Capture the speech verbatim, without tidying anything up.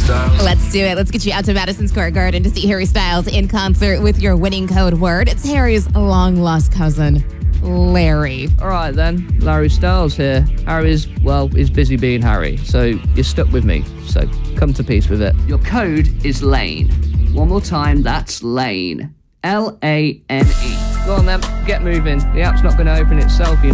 Styles? Let's do it. Let's get you out to Madison Square Garden to see Harry Styles in concert with your winning code word. It's Harry's long-lost cousin, Larry. All right, then. Larry Styles here. Harry's, well, is busy being Harry, so you're stuck with me. So come to peace with it. Your code is Lane. One more time, that's Lane. L A N E. Go on, then. Get moving. The app's not going to open itself, you know.